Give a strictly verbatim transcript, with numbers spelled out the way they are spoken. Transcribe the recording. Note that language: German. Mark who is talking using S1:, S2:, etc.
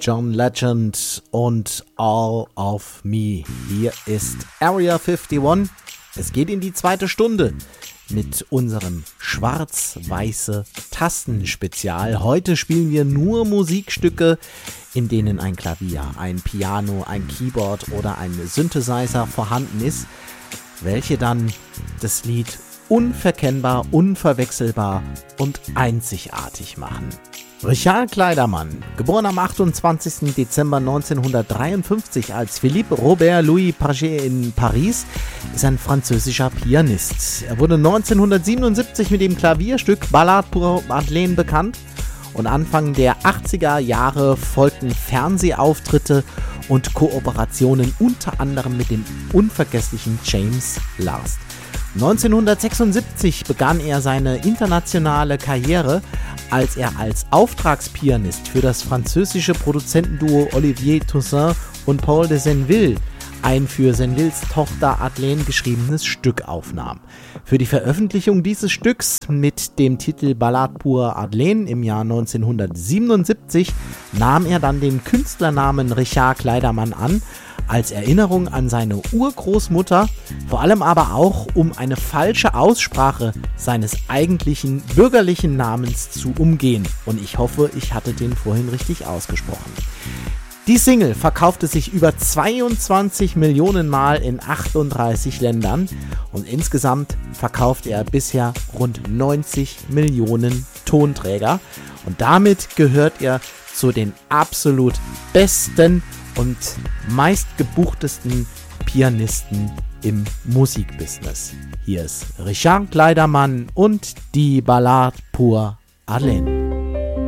S1: John Legend und All of Me. Hier ist Area einundfünfzig. Es geht in die zweite Stunde mit unserem schwarz-weiße Tastenspezial. Heute spielen wir nur Musikstücke, in denen ein Klavier, ein Piano, ein Keyboard oder ein Synthesizer vorhanden ist, welche dann das Lied unverkennbar, unverwechselbar und einzigartig machen. Richard Kleiderman, geboren am achtundzwanzigsten Dezember neunzehnhundertdreiundfünfzig als Philippe Robert Louis Paget in Paris, ist ein französischer Pianist. Er wurde neunzehnhundertsiebenundsiebzig mit dem Klavierstück Ballade pour Madeleine bekannt und Anfang der achtziger Jahre folgten Fernsehauftritte und Kooperationen unter anderem mit dem unvergesslichen James Last. neunzehnhundertsechsundsiebzig begann er seine internationale Karriere, als er als Auftragspianist für das französische Produzentenduo Olivier Toussaint und Paul de Senneville ein für Sennevilles Tochter Adelaine geschriebenes Stück aufnahm. Für die Veröffentlichung dieses Stücks mit dem Titel Ballade pour Adelaine im Jahr neunzehnhundertsiebenundsiebzig nahm er dann den Künstlernamen Richard Kleiderman an, als Erinnerung an seine Urgroßmutter, vor allem aber auch, um eine falsche Aussprache seines eigentlichen bürgerlichen Namens zu umgehen. Und ich hoffe, ich hatte den vorhin richtig ausgesprochen. Die Single verkaufte sich über zweiundzwanzig Millionen Mal in achtunddreißig Ländern und insgesamt verkauft er bisher rund neunzig Millionen Tonträger. Und damit gehört er zu den absolut besten und meistgebuchtesten Pianisten im Musikbusiness. Hier ist Richard Kleiderman und die Ballade pour Adelaine.